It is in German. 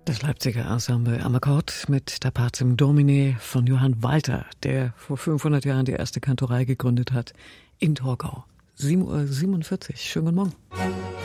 Das Leipziger Ensemble am Akkord mit der Pazem Domine von Johann Walter, der vor 500 Jahren die erste Kantorei gegründet hat in Torgau. 7:47 Uhr. Schönen guten Morgen.